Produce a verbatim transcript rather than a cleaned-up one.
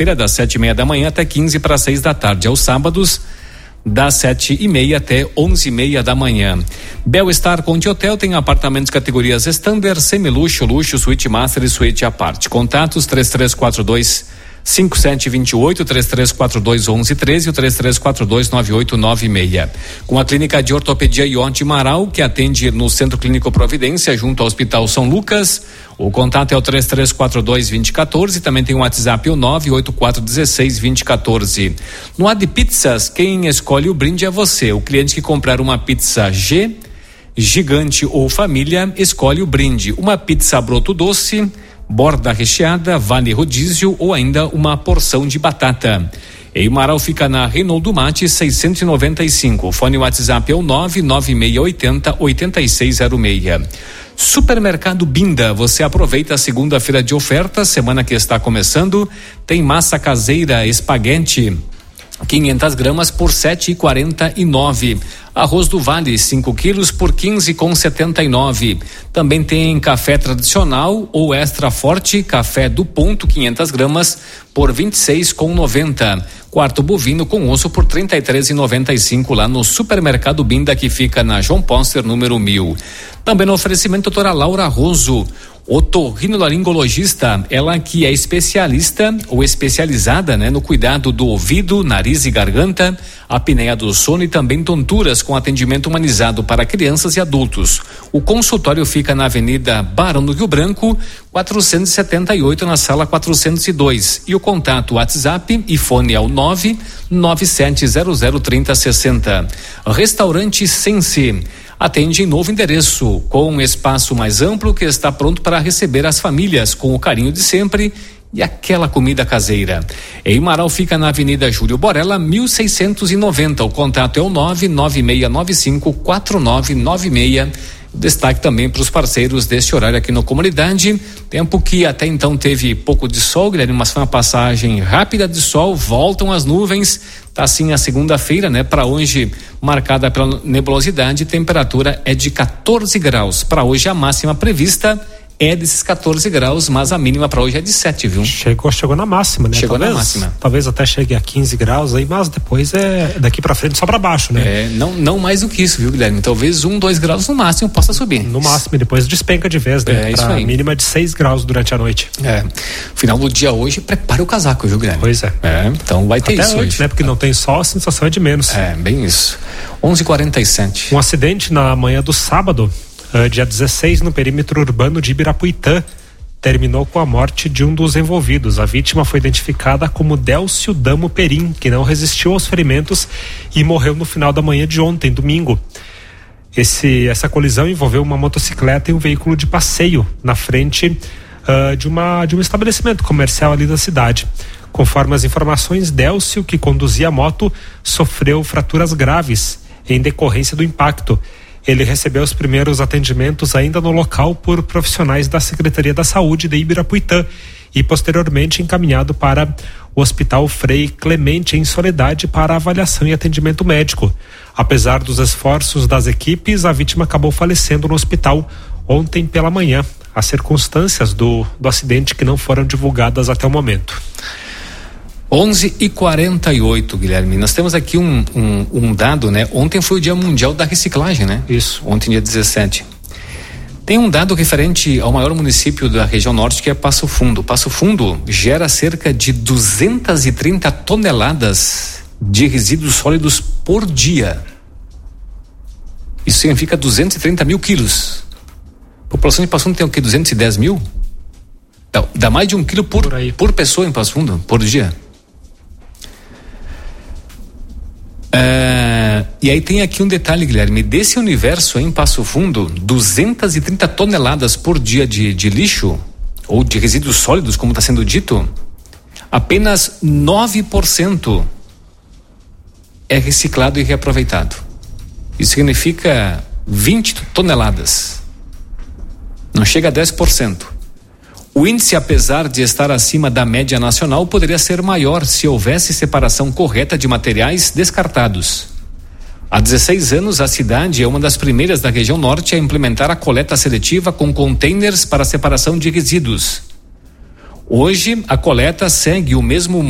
segunda-feira, das sete e meia da manhã até quinze para seis da tarde. Aos sábados, das sete e meia até onze e meia da manhã. Bel-Estar Conte Hotel tem apartamentos categorias Standard, Semiluxo, Luxo, Suíte Master e Suíte à parte. Contatos três três quatro dois cinco sete dois oito, três três quatro dois um um um três e o três três quatro dois nove oito nove seis. Com a clínica de ortopedia Ionte Maral, que atende no Centro Clínico Providência, junto ao Hospital São Lucas. O contato é o três três quatro dois dois zero um quatro, também tem o WhatsApp o nove oito quatro um seis dois zero um quatro. No Ad Pizzas, quem escolhe o brinde é você. O cliente que comprar uma pizza G, gigante ou família, escolhe o brinde. Uma pizza broto doce, borda recheada, vale rodízio ou ainda uma porção de batata. Em Marau fica na Reinaldo do Mate seiscentos e noventa e cinco. O fone WhatsApp é o nove nove seis oito zero oito seis zero seis. Supermercado Binda, você aproveita a segunda-feira de oferta, semana que está começando. Tem massa caseira espaguete quinhentas gramas por sete e quarenta e nove. Arroz do Vale cinco quilos por quinze com setenta e nove. Também tem café tradicional ou extra forte, café do ponto quinhentas gramas por vinte e seis com noventa. Quarto bovino com osso por trinta e três e noventa e cinco lá no Supermercado Binda, que fica na João Póster número mil. Também no oferecimento doutora Laura Roso, otorrinolaringologista, ela que é especialista ou especializada, né, no cuidado do ouvido, nariz e garganta, apneia do sono e também tonturas, com atendimento humanizado para crianças e adultos. O consultório fica na Avenida Barão do Rio Branco, quatrocentos e setenta e oito, na sala quatrocentos e dois. E o contato WhatsApp e fone é o nove nove sete zero zero três zero seis zero. Restaurante Sense atende em novo endereço, com um espaço mais amplo que está pronto para receber as famílias com o carinho de sempre e aquela comida caseira. Em Marau fica na Avenida Júlio Borella, mil seiscentos e noventa. O contato é o nove nove seis nove cinco quatro nove nove seis. Destaque também para os parceiros deste horário aqui na comunidade. Tempo que até então teve pouco de sol, Guilherme, mas foi uma passagem rápida de sol, voltam as nuvens. Tá assim a segunda-feira, né? Para hoje, marcada pela nebulosidade, temperatura é de quatorze graus. Para hoje, a máxima prevista é desses quatorze graus, mas a mínima para hoje é de sete, viu? Chegou, chegou na máxima, né? Chegou talvez, na máxima. Talvez até chegue a quinze graus aí, mas depois é daqui para frente só para baixo, né? É, não, não mais do que isso, viu, Guilherme? Talvez um, dois graus no máximo possa subir. No máximo, e depois despenca de vez, né? É, isso aí. Mínima de seis graus durante a noite. É. Final do dia hoje, prepare o casaco, viu, Guilherme? Pois é. É, então vai ter até isso hoje, hoje. né? Porque não tem sol, a sensação é de menos. É, bem isso. onze e quarenta e sete. Um acidente na manhã do sábado, uh, dia dezesseis, no perímetro urbano de Ibirapuitã, terminou com a morte de um dos envolvidos. A vítima foi identificada como Délcio Damo Perim, que não resistiu aos ferimentos e morreu no final da manhã de ontem, domingo. Esse, essa colisão envolveu uma motocicleta e um veículo de passeio na frente uh, de, uma, de um estabelecimento comercial ali da cidade. Conforme as informações, Délcio, que conduzia a moto, sofreu fraturas graves em decorrência do impacto. Ele recebeu os primeiros atendimentos ainda no local por profissionais da Secretaria da Saúde de Ibirapuitã e posteriormente encaminhado para o Hospital Frei Clemente em Soledade para avaliação e atendimento médico. Apesar dos esforços das equipes, a vítima acabou falecendo no hospital ontem pela manhã. As circunstâncias do, do acidente que não foram divulgadas até o momento. onze e quarenta e oito, Guilherme. Nós temos aqui um, um, um dado, né? Ontem foi o Dia Mundial da Reciclagem, né? Isso. Ontem, dia dezessete. Tem um dado referente ao maior município da região norte, que é Passo Fundo. Passo Fundo gera cerca de duzentas e trinta toneladas de resíduos sólidos por dia. Isso significa duzentos e trinta mil quilos. A população de Passo Fundo tem o quê? duzentos e dez mil? Não, dá mais de um quilo por, por, por pessoa em Passo Fundo, por dia. Uh, e aí tem aqui um detalhe, Guilherme, desse universo em Passo Fundo, duzentas e trinta toneladas por dia de, de lixo ou de resíduos sólidos, como está sendo dito, apenas nove por cento é reciclado e reaproveitado. Isso significa vinte toneladas, não chega a dez por cento. O índice, apesar de estar acima da média nacional, poderia ser maior se houvesse separação correta de materiais descartados. Há dezesseis anos, a cidade é uma das primeiras da região norte a implementar a coleta seletiva com containers para separação de resíduos. Hoje, a coleta segue o mesmo